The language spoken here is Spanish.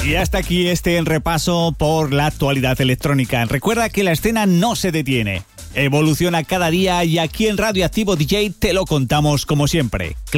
Y hasta aquí este repaso por la actualidad electrónica. Recuerda que la escena no se detiene, evoluciona cada día y aquí en Radio Activo DJ te lo contamos como siempre.